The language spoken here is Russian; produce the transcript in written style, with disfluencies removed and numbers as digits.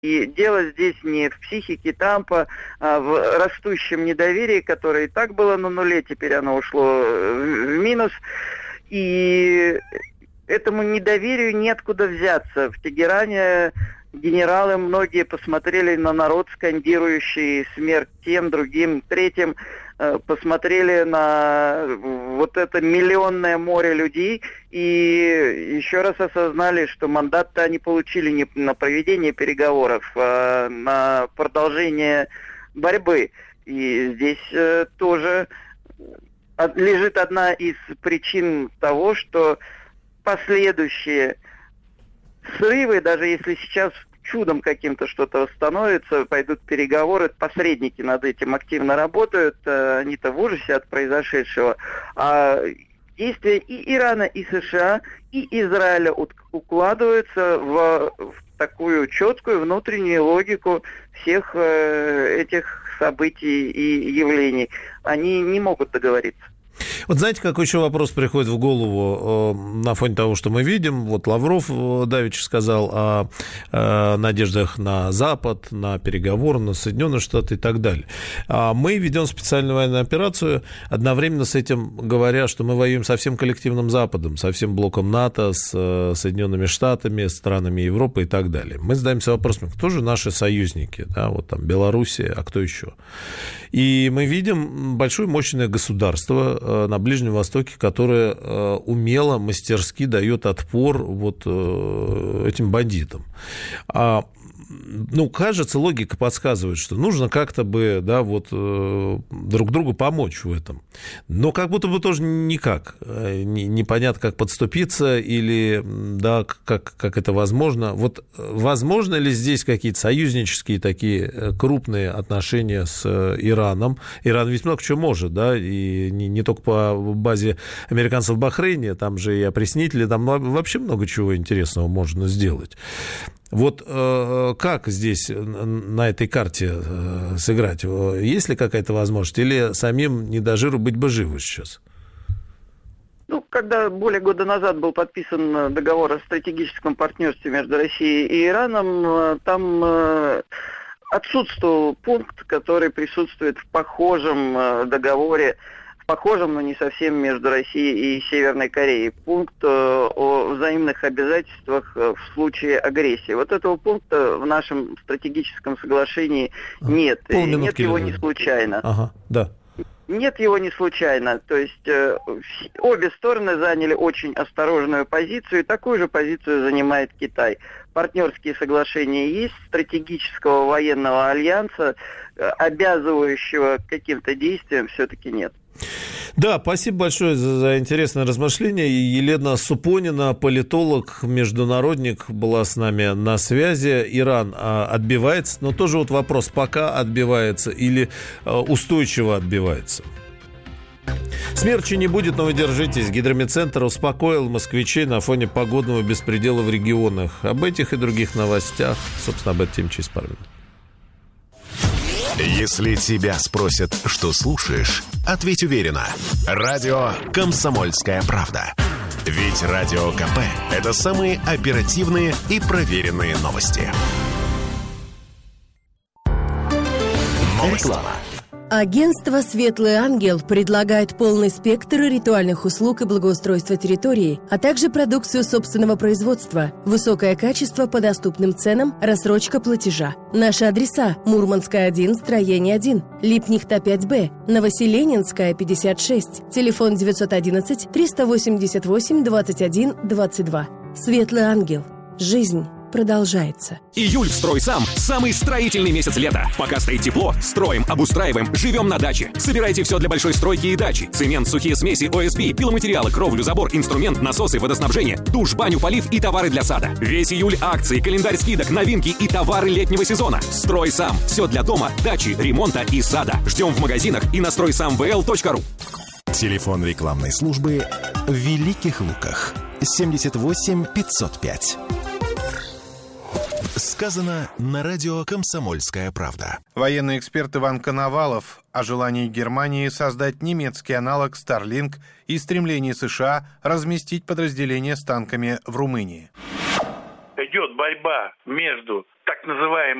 И дело здесь не в психике Трампа, а в растущем недоверии, которое и так было на нуле, теперь оно ушло в минус. И этому недоверию неоткуда взяться. В Тегеране генералы многие посмотрели на народ, скандирующий смерть тем, другим, третьим, посмотрели на вот это миллионное море людей и еще раз осознали, что мандат-то они получили не на проведение переговоров, а на продолжение борьбы. И здесь тоже лежит одна из причин того, что последующие срывы, даже если сейчас чудом каким-то что-то восстановится, пойдут переговоры, посредники над этим активно работают, они-то в ужасе от произошедшего. А действия и Ирана, и США, и Израиля укладываются в такую четкую внутреннюю логику всех этих событий и явлений. Они не могут договориться. Вот знаете, какой еще вопрос приходит в голову на фоне того, что мы видим? Вот Лавров давеча сказал о надеждах на Запад, на переговоры, на Соединенные Штаты и так далее. Мы ведем специальную военную операцию, одновременно с этим говоря, что мы воюем со всем коллективным Западом, со всем блоком НАТО, с Соединенными Штатами, странами Европы и так далее. Мы задаемся вопросом, кто же наши союзники? Да, вот там Белоруссия, а кто еще? И мы видим большое мощное государство на Ближнем Востоке, которое умело, мастерски дает отпор вот этим бандитам. Ну, кажется, логика подсказывает, что нужно как-то бы, да, вот, друг другу помочь в этом. Но как будто бы тоже никак. Непонятно, как подступиться или, да, как это возможно. Вот возможно ли здесь какие-то союзнические такие крупные отношения с Ираном? Иран ведь много чего может, да, и не только по базе американцев в Бахрейне, там же и опреснители, там вообще много чего интересного можно сделать. Вот как здесь на этой карте сыграть? Есть ли какая-то возможность? Или самим недожиру быть бы живы сейчас? Ну, когда более года назад был подписан договор о стратегическом партнерстве между Россией и Ираном, там отсутствовал пункт, который присутствует в похожем договоре, похожем, но не совсем, между Россией и Северной Кореей. Пункт о взаимных обязательствах в случае агрессии. Вот этого пункта в нашем стратегическом соглашении нет. И нет его не случайно. Ага, да. Нет его не случайно. То есть обе стороны заняли очень осторожную позицию, и такую же позицию занимает Китай. Партнерские соглашения есть, стратегического военного альянса, обязывающего к каким-то действиям, все-таки нет. Да, спасибо большое за интересное размышление. Елена Супонина, политолог, международник, была с нами на связи. Иран отбивается, но тоже вот вопрос, пока отбивается или устойчиво отбивается? Смерчи не будет, но вы держитесь. Гидромедцентр успокоил москвичей на фоне погодного беспредела в регионах. Об этих и других новостях, собственно, об этом через пару минут. Если тебя спросят, что слушаешь, ответь уверенно. Радио «Комсомольская правда». Ведь Радио КП – это самые оперативные и проверенные новости. Реклама. Агентство «Светлый ангел» предлагает полный спектр ритуальных услуг и благоустройства территории, а также продукцию собственного производства, высокое качество по доступным ценам, рассрочка платежа. Наши адреса: Мурманская, 1, строение 1, Липнихта, 5Б, Новоселенинская, 56, телефон 911-388-21-22. «Светлый ангел». Жизнь продолжается. Июль в «Стройсам» – самый строительный месяц лета. Пока стоит тепло, строим, обустраиваем, живем на даче. Собирайте все для большой стройки и дачи. Цемент, сухие смеси, ОСБ, пиломатериалы, кровлю, забор, инструмент, насосы, водоснабжение, душ, баню, полив и товары для сада. Весь июль акции, календарь скидок, новинки и товары летнего сезона. «Стройсам» – все для дома, дачи, ремонта и сада. Ждем в магазинах и на стройсамвл.ру. Телефон рекламной службы в Великих Луках. 78 505. Сказано на радио «Комсомольская правда». Военный эксперт Иван Коновалов о желании Германии создать немецкий аналог Starlink и стремлении США разместить подразделения с танками в Румынии. идет борьба между так называемыми